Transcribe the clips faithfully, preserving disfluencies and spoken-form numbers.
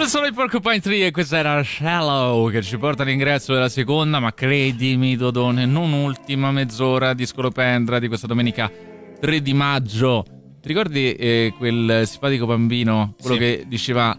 sono i Porcupine Tree e questa era Shallow, che ci porta all'ingresso della seconda, ma credimi Dodone, non ultima mezz'ora di Scolopendra di questa domenica tre di maggio. Ti ricordi eh, quel simpatico bambino, quello sì, che diceva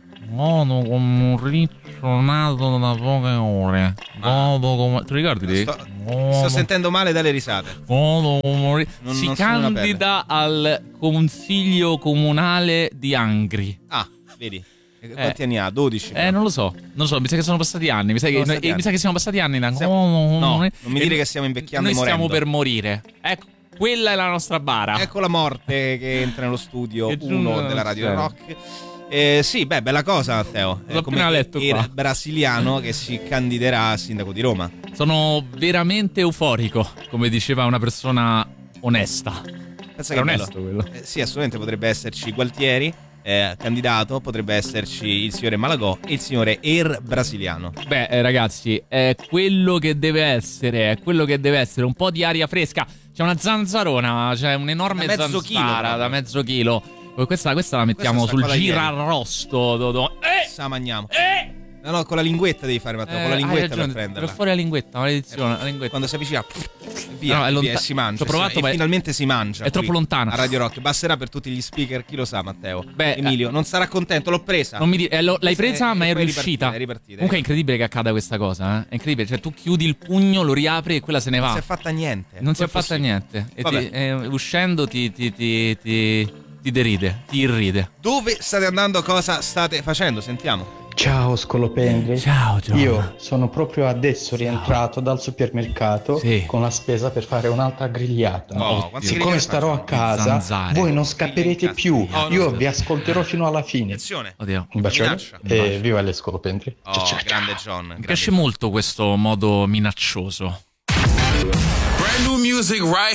godo come un riccio nato da poche ore, godo come... Ti ricordi lì? Sto, sto sentendo male dalle risate. Godo come un... non, si non candida al consiglio comunale di Angri. Ah, vedi? Quanti eh, anni ha? dodici? Eh, non lo so, non lo so, mi sa che sono passati anni. Mi sa che, passati eh, anni. mi sa che siamo passati anni. Da... Siamo... No, non mi dire che stiamo invecchiando noi e morendo. Noi stiamo per morire. Ecco, quella è la nostra bara. Ecco la morte che entra nello studio uno della Radio certo. Rock. Eh, sì, beh, bella cosa, Matteo. L'ho appena letto il qua. brasiliano che si candiderà a sindaco di Roma. Sono veramente euforico, come diceva una persona onesta. Pensa Era che onesto quello. Eh, sì, assolutamente potrebbe esserci Gualtieri. Eh, candidato, potrebbe esserci il signore Malagò e il signore Air brasiliano. Beh, eh, ragazzi, è quello che deve essere, è quello che deve essere, un po' di aria fresca. C'è una zanzarona, c'è un'enorme da mezzo zanzara chilo, da mezzo chilo. Questa, questa la mettiamo questa sul girarrosto. Do, do. Eh! Sa mangiamo. Eh! No, no, con la linguetta devi fare, Matteo, Eh, con la linguetta ragione, per prenderla. Per fuori la linguetta, maledizione, la linguetta. Quando si avvicina, via, No, è via lonta- e si mangia. Ci ho provato, e ma è- finalmente si mangia. è troppo qui, lontana. A Radio Rock. Basterà per tutti gli speaker, chi lo sa, Matteo. Beh, Emilio, non sarà contento, l'ho presa. Non mi di- eh, lo- l'hai presa, Eh, ma e è poi riuscita. È ripartita, Comunque è incredibile che accada questa cosa, eh? È incredibile. Cioè, tu chiudi il pugno, lo riapri e quella se ne va. Non si è fatta niente. Non si è Poi fatta possibile. niente. E Vabbè. ti- eh, uscendo ti, ti, ti, ti, ti deride, ti irride. Dove state andando? Cosa state facendo? Sentiamo. Ciao Scolopendri. Ciao, John. Io sono proprio adesso rientrato dal supermercato Sì. con la spesa per fare un'altra grigliata. No, quanti Siccome grigliate starò a facciamo? casa, Zanzare. voi non scapperete più. Oh, Io no. vi ascolterò fino alla fine. Attenzione. Oddio. Un bacione Minaccia. e viva le Scolopendri. Oh, Ciao, ciao, ciao. grande John. Mi grande piace John. molto questo modo minaccioso. Brand new music right